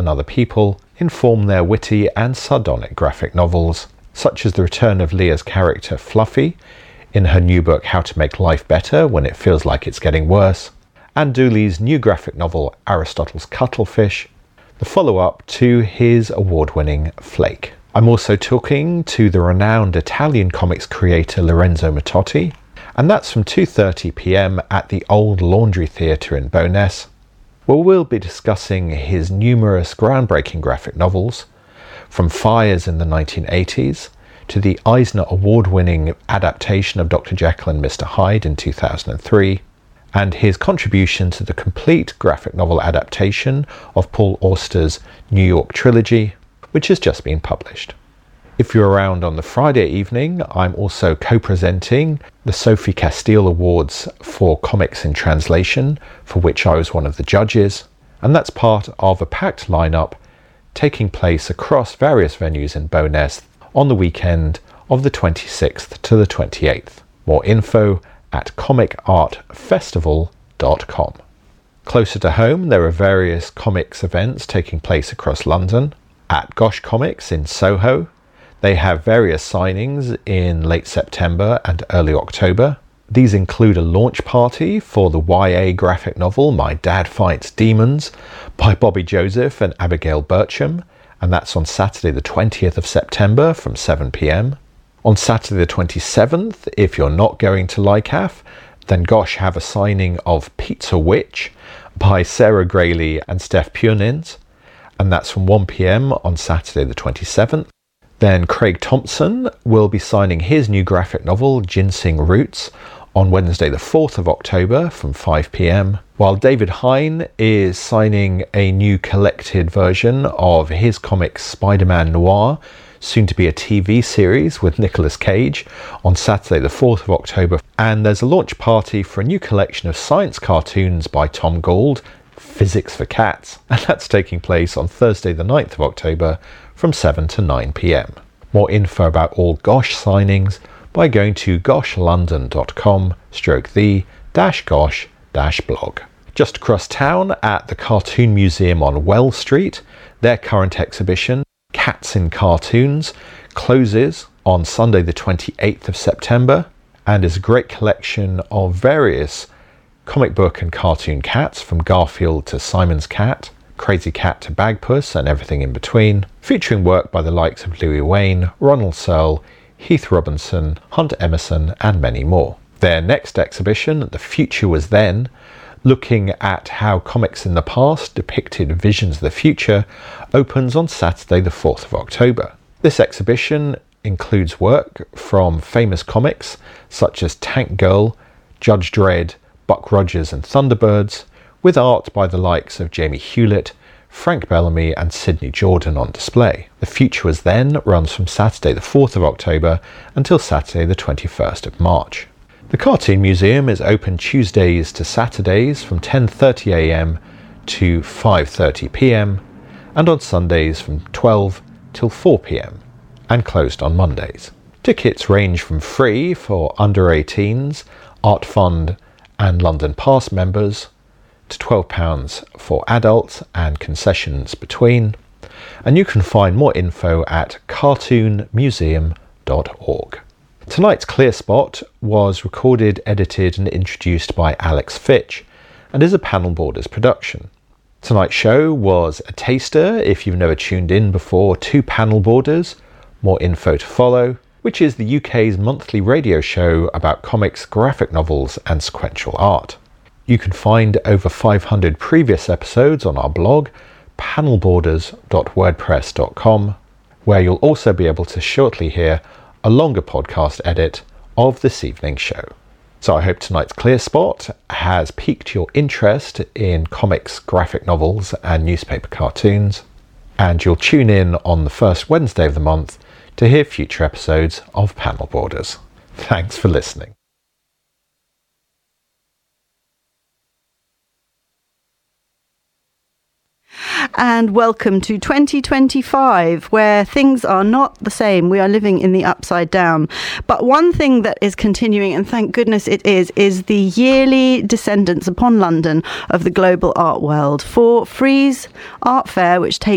and other people inform their witty and sardonic graphic novels, such as the return of Leah's character Fluffy in her new book How to Make Life Better When It Feels Like It's Getting Worse, and Dooley's new graphic novel Aristotle's Cuttlefish, the follow-up to his award-winning Flake. I'm also talking to the renowned Italian comics creator Lorenzo Mattotti, and that's from 2:30 p.m. at the Old Laundry Theatre in Bowness, where we'll be discussing his numerous groundbreaking graphic novels, from Fires in the 1980s to the Eisner Award-winning adaptation of Dr. Jekyll and Mr. Hyde in 2003, and his contribution to the complete graphic novel adaptation of Paul Auster's New York trilogy, which has just been published. If you're around on the Friday evening, I'm also co-presenting the Sophie Castile Awards for Comics in Translation, for which I was one of the judges, and that's part of a packed lineup taking place across various venues in Bowness on the weekend of the 26th to the 28th. More info at comicartfestival.com. Closer to home, there are various comics events taking place across London. At Gosh Comics in Soho, they have various signings in late September and early October. These include a launch party for the YA graphic novel My Dad Fights Demons by Bobby Joseph and Abigail Bircham, and that's on Saturday the 20th of September from 7 p.m. On Saturday the 27th, if you're not going to LICAF, then Gosh have a signing of Pizza Witch by Sarah Grayley and Steph Punins, and that's from 1 p.m. on Saturday the 27th. Then Craig Thompson will be signing his new graphic novel, Ginseng Roots, on Wednesday the 4th of October from 5 p.m, while David Hine is signing a new collected version of his comic Spider-Man Noir, soon to be a TV series with Nicolas Cage, on Saturday the 4th of October. And there's a launch party for a new collection of science cartoons by Tom Gould, Physics for Cats, and that's taking place on Thursday the 9th of October from 7 to 9 p.m. More info about all Gosh signings by going to goshlondon.com/the-gosh-blog. Just across town at the Cartoon Museum on Well Street, their current exhibition, Cats in Cartoons, closes on Sunday the 28th of September and is a great collection of various comic book and cartoon cats, from Garfield to Simon's Cat, Crazy Cat to Bagpuss and everything in between, featuring work by the likes of Louis Wain, Ronald Searle, Heath Robinson, Hunt Emerson and many more. Their next exhibition, The Future Was Then, looking at how comics in the past depicted visions of the future, opens on Saturday the 4th of October. This exhibition includes work from famous comics such as Tank Girl, Judge Dredd, Buck Rogers and Thunderbirds, with art by the likes of Jamie Hewlett, Frank Bellamy and Sidney Jordan on display. The Future Was Then runs from Saturday the 4th of October until Saturday the 21st of March. The Cartoon Museum is open Tuesdays to Saturdays from 10:30 a.m. to 5:30 p.m. and on Sundays from 12 till 4 p.m. and closed on Mondays. Tickets range from free for under 18s, Art Fund and London Pass members to £12 for adults and concessions between, and you can find more info at cartoonmuseum.org. Tonight's Clear Spot was recorded, edited and introduced by Alex Fitch and is a Panel Borders production. Tonight's show was a taster, if you've never tuned in before, to Panel Borders, more info to follow, which is the UK's monthly radio show about comics, graphic novels and sequential art. You can find over 500 previous episodes on our blog, panelborders.wordpress.com, where you'll also be able to shortly hear a longer podcast edit of this evening's show. So I hope tonight's Clear Spot has piqued your interest in comics, graphic novels and newspaper cartoons, and you'll tune in on the first Wednesday of the month to hear future episodes of Panel Borders. Thanks for listening. And welcome to 2025, where things are not the same. We are living in the upside down. But one thing that is continuing, and thank goodness it is the yearly descendance upon London of the global art world for Frieze Art Fair, which takes